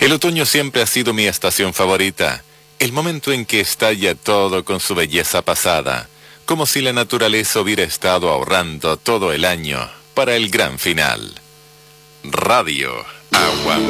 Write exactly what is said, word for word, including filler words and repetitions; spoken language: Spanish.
El otoño siempre ha sido mi estación favorita, el momento en que estalla todo con su belleza pasada, como si la naturaleza hubiera estado ahorrando todo el año para el gran final. Radio Agua